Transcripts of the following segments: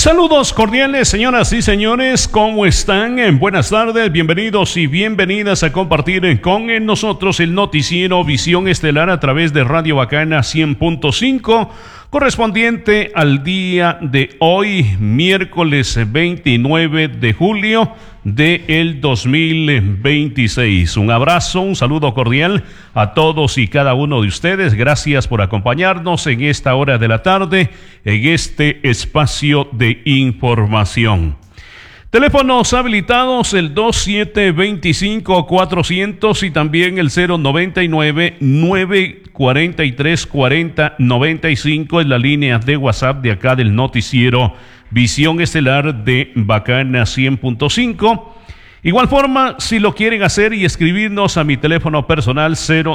Saludos cordiales, señoras y señores, ¿cómo están? Buenas tardes, bienvenidos y bienvenidas a compartir con nosotros el noticiero Visión Estelar a través de Radio Bacana 100.5, correspondiente al día de hoy, miércoles 29 de julio del 2026. Un abrazo, un saludo cordial a todos y cada uno de ustedes. Gracias por acompañarnos en esta hora de la tarde, en este espacio de información. Teléfonos habilitados el 2725-400 y también el 099-943-4095 es la línea de WhatsApp de acá del noticiero Visión Estelar de Bacana 100.5. Igual forma, si lo quieren hacer y escribirnos a mi teléfono personal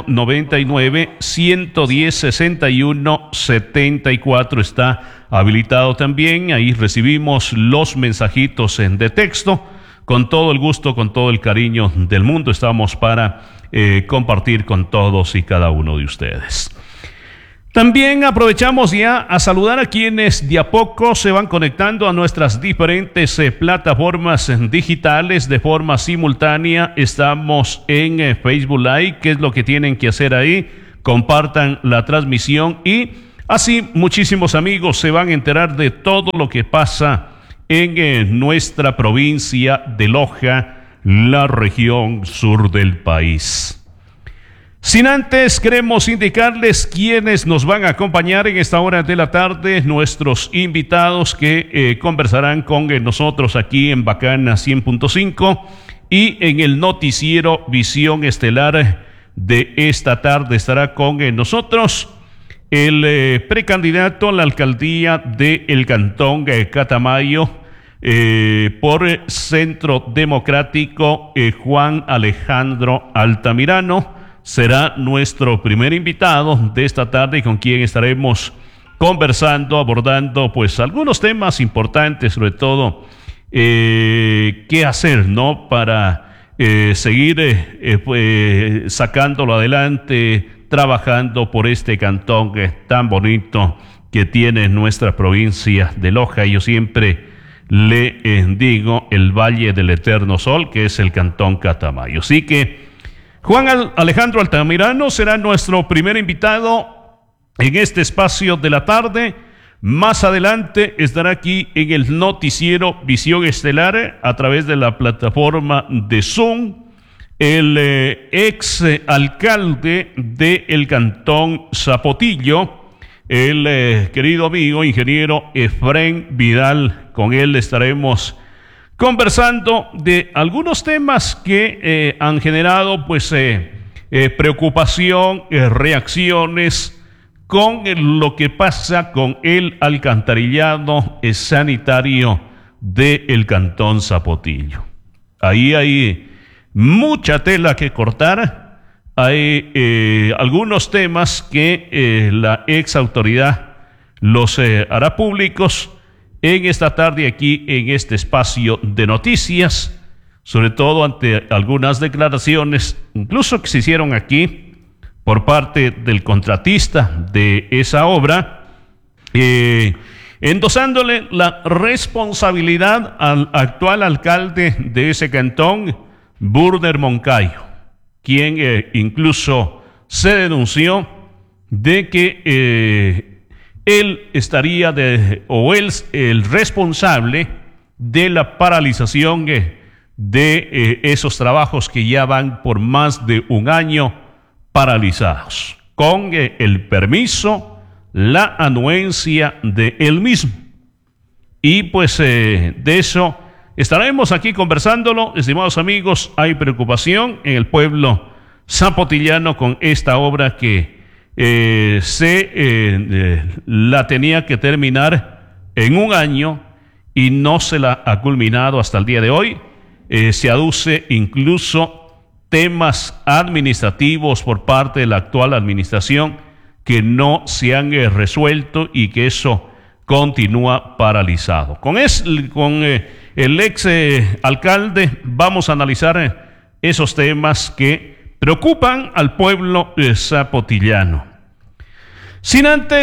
099-110-6174 está habilitado también. Ahí recibimos los mensajitos de texto. Con todo el gusto, con todo el cariño del mundo, estamos para compartir con todos y cada uno de ustedes. También aprovechamos ya a saludar a quienes de a poco se van conectando a nuestras diferentes plataformas digitales de forma simultánea. Estamos en Facebook Live. ¿Qué es lo que tienen que hacer ahí? Compartan la transmisión y así muchísimos amigos se van a enterar de todo lo que pasa en nuestra provincia de Loja, la región sur del país. Sin antes, queremos indicarles quiénes nos van a acompañar en esta hora de la tarde, nuestros invitados que conversarán con nosotros aquí en Bacana 100.5 y en el noticiero Visión Estelar de esta tarde estará con nosotros el precandidato a la alcaldía del Cantón Catamayo por Centro Democrático, Juan Alejandro Altamirano. Será nuestro primer invitado de esta tarde y con quien estaremos conversando, abordando pues algunos temas importantes, sobre todo qué hacer, ¿no? Para seguir sacándolo adelante, trabajando por este cantón tan bonito que tiene nuestra provincia de Loja. Yo siempre le digo el Valle del Eterno Sol, que es el Cantón Catamayo. Así que Juan Alejandro Altamirano será nuestro primer invitado en este espacio de la tarde. Más adelante estará aquí en el noticiero Visión Estelar a través de la plataforma de Zoom el ex alcalde del Cantón Zapotillo, el querido amigo ingeniero Efrén Vidal. Con él estaremos conversando de algunos temas que han generado pues preocupación, reacciones con lo que pasa con el alcantarillado sanitario del Cantón Zapotillo. Ahí hay mucha tela que cortar. Hay algunos temas que la ex autoridad los hará públicos en esta tarde aquí en este espacio de noticias, sobre todo ante algunas declaraciones, incluso que se hicieron aquí por parte del contratista de esa obra, endosándole la responsabilidad al actual alcalde de ese cantón, Burner Moncayo, quien incluso se denunció de que él estaría el responsable de la paralización de esos trabajos que ya van por más de un año paralizados, con el permiso, la anuencia de él mismo. Y pues de eso estaremos aquí conversándolo, estimados amigos. Hay preocupación en el pueblo zapotillano con esta obra que la tenía que terminar en un año y no se la ha culminado hasta el día de hoy. Se aduce incluso temas administrativos por parte de la actual administración que no se han resuelto y que eso continúa paralizado. Con el ex alcalde vamos a analizar esos temas que preocupan al pueblo zapotillano. Sin antes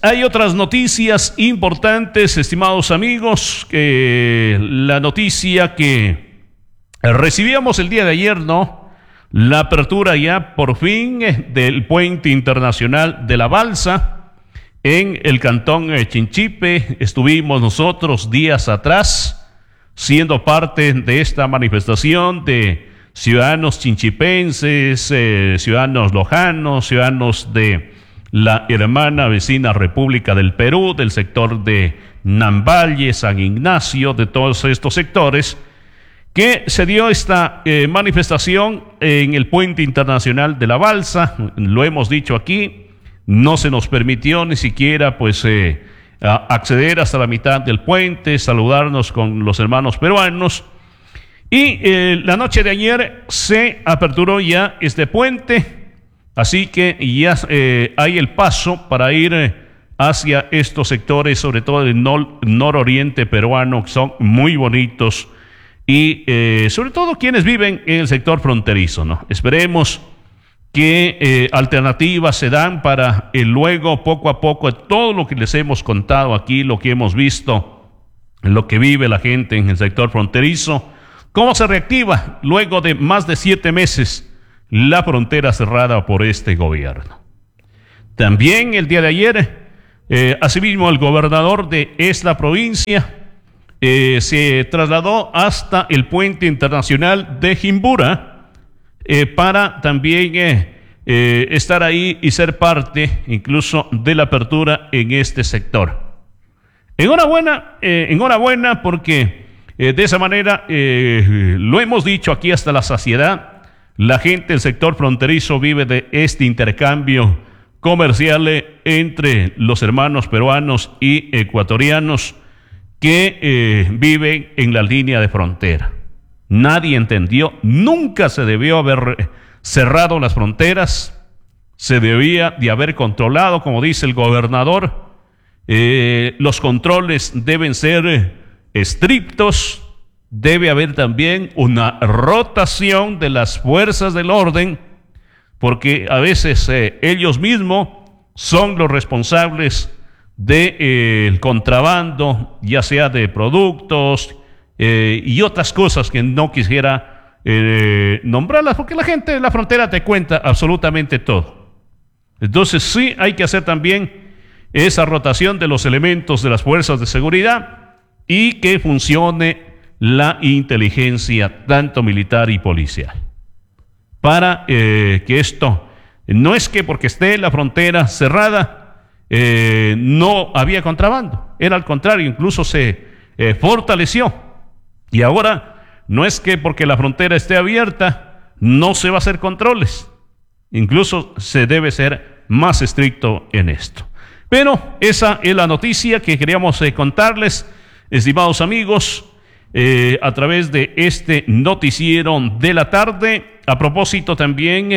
hay otras noticias importantes, estimados amigos. La noticia que recibíamos el día de ayer, ¿no? La apertura ya por fin del puente internacional de la Balsa en el cantón Chinchipe. Estuvimos nosotros días atrás siendo parte de esta manifestación de ciudadanos chinchipenses, ciudadanos lojanos, ciudadanos de la hermana vecina República del Perú, del sector de Namballe, San Ignacio, de todos estos sectores, que se dio esta manifestación en el puente internacional de la Balsa. Lo hemos dicho aquí, no se nos permitió ni siquiera pues acceder hasta la mitad del puente, saludarnos con los hermanos peruanos. Y la noche de ayer se aperturó ya este puente. Así que ya hay el paso para ir hacia estos sectores, sobre todo el nororiente peruano, que son muy bonitos, y sobre todo quienes viven en el sector fronterizo, ¿no? Esperemos que alternativas se dan para luego, poco a poco, todo lo que les hemos contado aquí, lo que hemos visto, lo que vive la gente en el sector fronterizo, cómo se reactiva luego de más de 7 meses la frontera cerrada por este gobierno. También el día de ayer, asimismo, el gobernador de esta provincia se trasladó hasta el puente internacional de Jimbura para también estar ahí y ser parte incluso de la apertura en este sector. Enhorabuena porque de esa manera, lo hemos dicho aquí hasta la saciedad, la gente del sector fronterizo vive de este intercambio comercial entre los hermanos peruanos y ecuatorianos que viven en la línea de frontera. Nadie entendió, nunca se debió haber cerrado las fronteras, se debía de haber controlado, como dice el gobernador. Los controles deben ser estrictos. Debe haber también una rotación de las fuerzas del orden, porque a veces ellos mismos son los responsables del contrabando, ya sea de productos y otras cosas que no quisiera nombrarlas, porque la gente de la frontera te cuenta absolutamente todo. Entonces sí hay que hacer también esa rotación de los elementos de las fuerzas de seguridad y que funcione la inteligencia, tanto militar y policial, para que esto, no es que porque esté la frontera cerrada no había contrabando, era al contrario, incluso se fortaleció, y ahora no es que porque la frontera esté abierta no se va a hacer controles, incluso se debe ser más estricto en esto. Pero esa es la noticia que queríamos contarles, estimados amigos, a través de este noticiero de la tarde. A propósito también,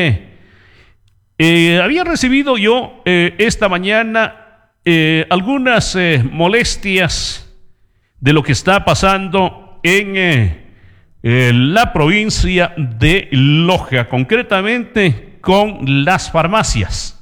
había recibido yo esta mañana algunas molestias de lo que está pasando en la provincia de Loja, concretamente con las farmacias.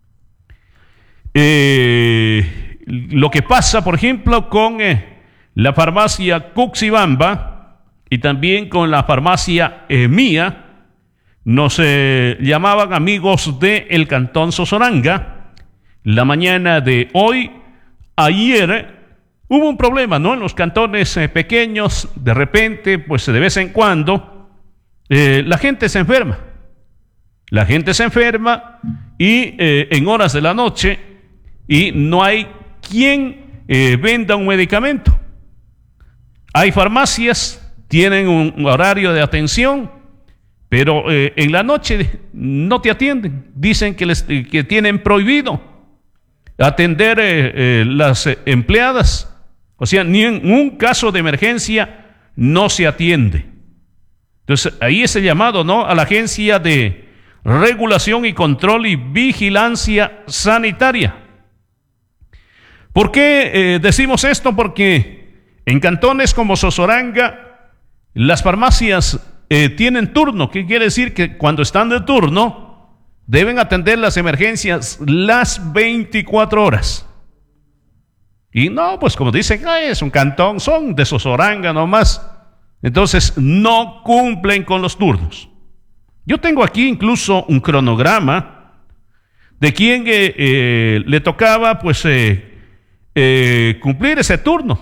Lo que pasa, por ejemplo, con la farmacia Cuxibamba y también con la farmacia Mía. Nos llamaban amigos del cantón Sozoranga la mañana de hoy. Ayer hubo un problema, ¿no? En los cantones pequeños, de repente, pues de vez en cuando, la gente se enferma. La gente se enferma y en horas de la noche, y no hay quien venda un medicamento. Hay farmacias, tienen un horario de atención, pero en la noche no te atienden. Dicen que tienen prohibido atender las empleadas. O sea, ni en un caso de emergencia no se atiende. Entonces, ahí es el llamado, ¿no?, a la Agencia de Regulación y Control y Vigilancia Sanitaria. ¿Por qué decimos esto? Porque en cantones como Sozoranga, las farmacias tienen turno. ¿Qué quiere decir? Que cuando están de turno, deben atender las emergencias las 24 horas. Y no, pues como dicen, "Ay, es un cantón, son de Sosoranga nomás". Entonces no cumplen con los turnos. Yo tengo aquí incluso un cronograma de quien le tocaba pues cumplir ese turno.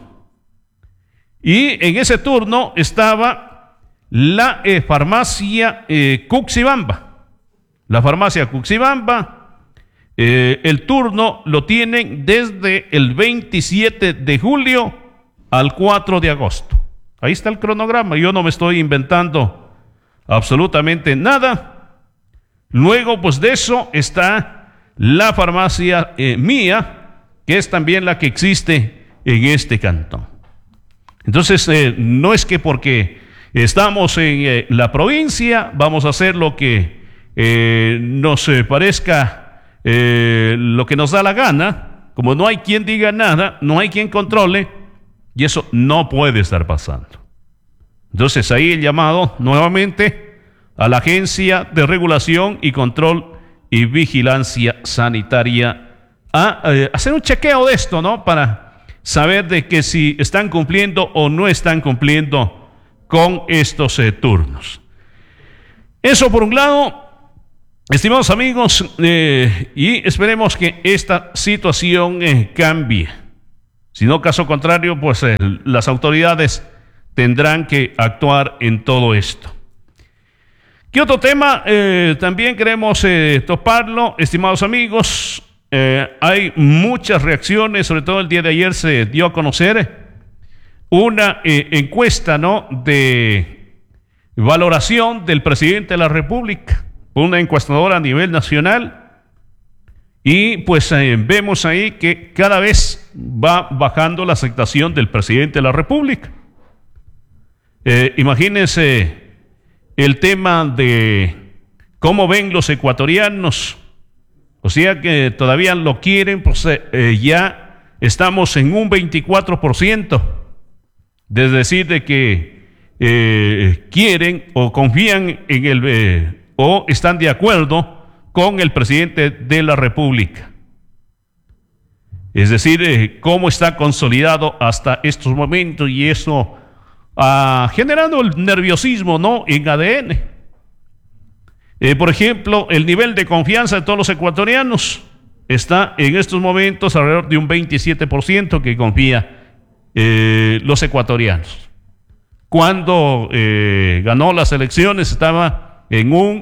Y en ese turno estaba la farmacia Cuxibamba. La farmacia Cuxibamba, el turno lo tienen desde el 27 de julio al 4 de agosto. Ahí está el cronograma, yo no me estoy inventando absolutamente nada. Luego, pues de eso está la farmacia mía, que es también la que existe en este cantón. Entonces, no es que porque estamos en la provincia vamos a hacer lo que nos parezca lo que nos da la gana. Como no hay quien diga nada, no hay quien controle, y eso no puede estar pasando. Entonces, ahí el llamado nuevamente a la Agencia de Regulación y Control y Vigilancia Sanitaria a hacer un chequeo de esto, ¿no? Para saber de que si están cumpliendo o no están cumpliendo con estos turnos. Eso por un lado, estimados amigos, y esperemos que esta situación cambie. Si no, caso contrario, pues las autoridades tendrán que actuar en todo esto. ¿Qué otro tema también queremos toparlo, estimados amigos? Hay muchas reacciones, sobre todo el día de ayer se dio a conocer una encuesta, ¿no?, de valoración del presidente de la República, una encuestadora a nivel nacional, y pues vemos ahí que cada vez va bajando la aceptación del presidente de la República. Imagínense el tema de cómo ven los ecuatorianos, o sea que todavía lo quieren, pues ya estamos en un 24%, es decir, de que quieren o confían en el o están de acuerdo con el presidente de la República. Es decir, cómo está consolidado hasta estos momentos, y eso generando el nerviosismo, ¿no?, en ADN. Por ejemplo, el nivel de confianza de todos los ecuatorianos está en estos momentos alrededor de un 27% que confía los ecuatorianos. Cuando ganó las elecciones estaba en un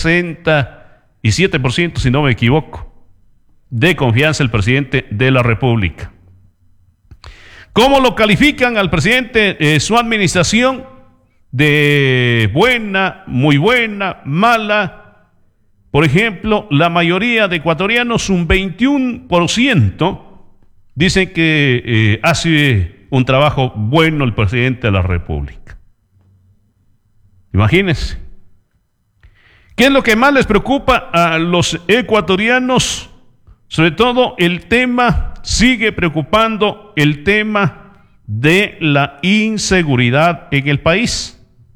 67%, si no me equivoco, de confianza el presidente de la República. ¿Cómo lo califican al presidente su administración? De buena, muy buena, mala. Por ejemplo, la mayoría de ecuatorianos, un 21%, dicen que hace un trabajo bueno el presidente de la República. Imagínense. ¿Qué es lo que más les preocupa a los ecuatorianos? Sobre todo el tema, sigue preocupando el tema de la inseguridad en el país.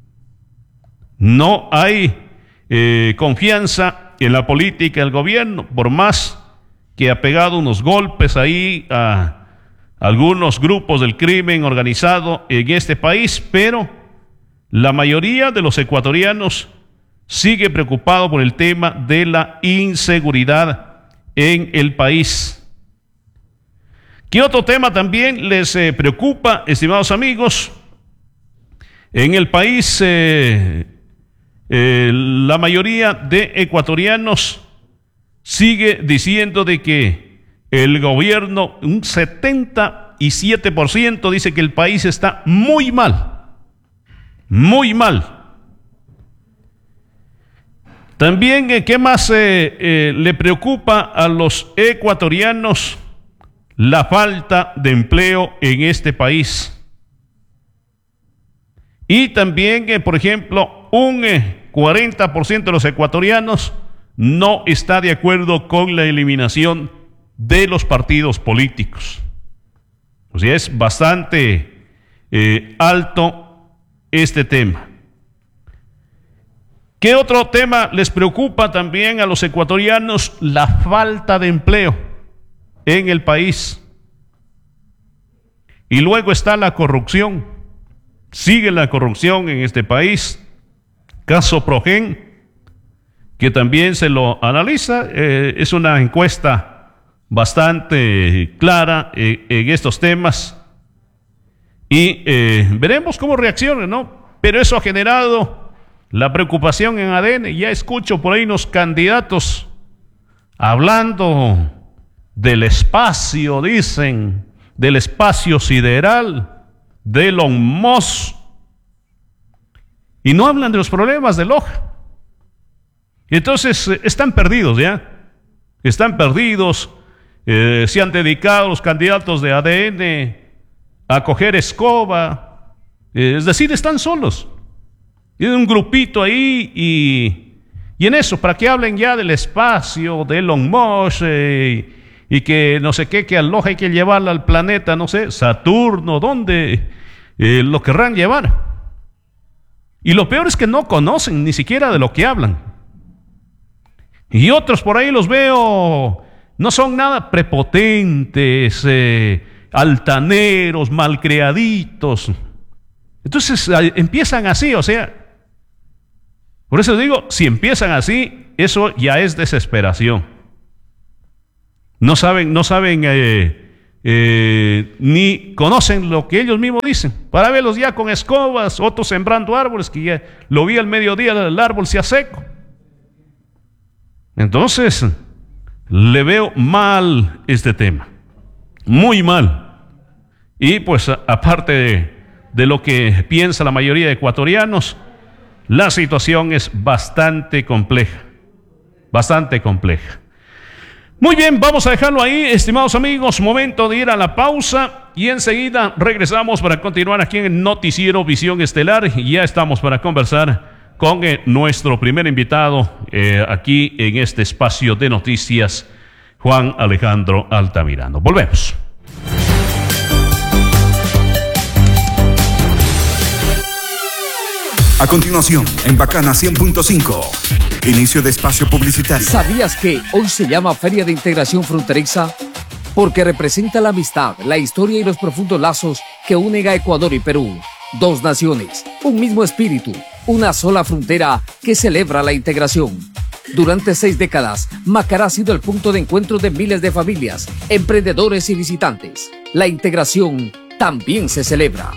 No hay confianza en la política del gobierno, por más que ha pegado unos golpes ahí a algunos grupos del crimen organizado en este país, pero la mayoría de los ecuatorianos sigue preocupado por el tema de la inseguridad en el país. ¿Qué otro tema también les preocupa, estimados amigos? En el país, la mayoría de ecuatorianos sigue diciendo de que el gobierno, un 77% dice que el país está muy mal, muy mal. También, ¿qué más le preocupa a los ecuatorianos? La falta de empleo en este país. Y también, por ejemplo, un 40% de los ecuatorianos no está de acuerdo con la eliminación de los partidos políticos. O sea, es bastante alto este tema. ¿Qué otro tema les preocupa también a los ecuatorianos? La falta de empleo en el país. Y luego está la corrupción. Sigue la corrupción en este país. Caso Progen, que también se lo analiza. Es una encuesta bastante clara en estos temas. Y veremos cómo reacciona, ¿no? Pero eso ha generado la preocupación en ADN. Ya escucho por ahí unos candidatos hablando del espacio, dicen, del espacio sideral, de Elon Musk, y no hablan de los problemas de Loja. Entonces están perdidos ya, están perdidos. Se han dedicado los candidatos de ADN a coger escoba, es decir, están solos. Tienen un grupito ahí y en eso, para que hablen ya del espacio, de Elon Musk, y que no sé qué, que a Loja hay que llevarla al planeta, no sé, Saturno, ¿dónde lo querrán llevar? Y lo peor es que no conocen ni siquiera de lo que hablan. Y otros por ahí los veo, no son nada prepotentes, altaneros, malcriaditos. Entonces empiezan así, o sea, por eso digo, si empiezan así, eso ya es desesperación. No saben, ni conocen lo que ellos mismos dicen. Para verlos ya con escobas, otros sembrando árboles, que ya lo vi al mediodía, el árbol se seco. Entonces, le veo mal este tema, muy mal. Y pues aparte de lo que piensa la mayoría de ecuatorianos, la situación es bastante compleja, bastante compleja. Muy bien, vamos a dejarlo ahí, estimados amigos, momento de ir a la pausa y enseguida regresamos para continuar aquí en el Noticiero Visión Estelar. Y ya estamos para conversar con nuestro primer invitado aquí en este espacio de noticias, Juan Alejandro Altamirano. Volvemos. A continuación, en Bacana 100.5, inicio de espacio publicitario. ¿Sabías que hoy se llama Feria de Integración Fronteriza? Porque representa la amistad, la historia y los profundos lazos que unen a Ecuador y Perú. Dos naciones, un mismo espíritu, una sola frontera que celebra la integración. Durante 6 décadas, Macará ha sido el punto de encuentro de miles de familias, emprendedores y visitantes. La integración también se celebra.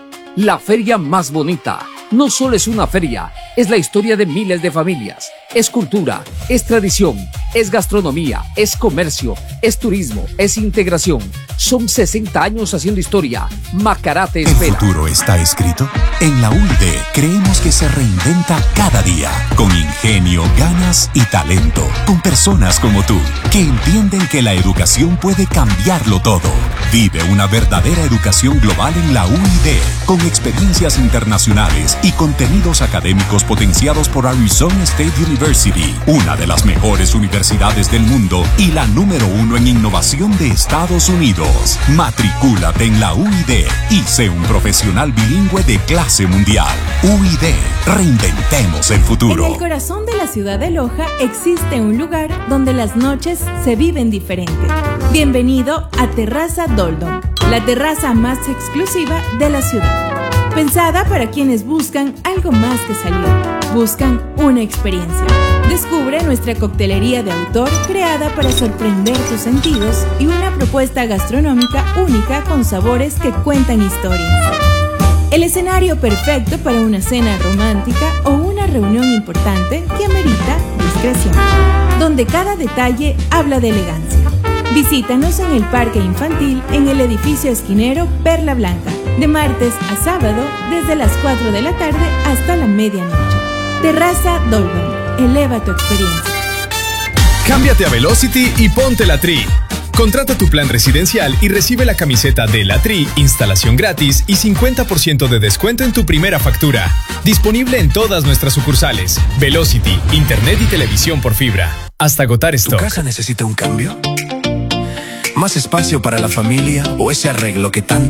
La feria más bonita no solo es una feria, es la historia de miles de familias. Es cultura, es tradición, es gastronomía, es comercio, es turismo, es integración. Son 60 años haciendo historia. Macará te espera. ¿El futuro está escrito? En la UID creemos que se reinventa cada día, con ingenio, ganas y talento, con personas como tú, que entienden que la educación puede cambiarlo todo. Vive una verdadera educación global en la UID, con experiencias internacionales y contenidos académicos potenciados por Arizona State University, una de las mejores universidades del mundo y la número 1 en innovación de Estados Unidos. Matricúlate en la UID y sé un profesional bilingüe de clase mundial. UID, reinventemos el futuro. En el corazón de la ciudad de Loja existe un lugar donde las noches se viven diferente. Bienvenido a Terraza Doldom, la terraza más exclusiva de la ciudad. Pensada para quienes buscan algo más que salir, buscan una experiencia. Descubre nuestra coctelería de autor creada para sorprender tus sentidos y una propuesta gastronómica única con sabores que cuentan historias. El escenario perfecto para una cena romántica o una reunión importante que amerita discreción, donde cada detalle habla de elegancia. Visítanos en el Parque Infantil en el edificio esquinero Perla Blanca, de martes a sábado desde las 4 de la tarde hasta la medianoche. Terraza Dolben, eleva tu experiencia. Cámbiate a Velocity y ponte la Tri. Contrata tu plan residencial y recibe la camiseta de la Tri, instalación gratis y 50% de descuento en tu primera factura. Disponible en todas nuestras sucursales. Velocity, internet y televisión por fibra. Hasta agotar stock. ¿Tu casa necesita un cambio? ¿Más espacio para la familia o ese arreglo que tanto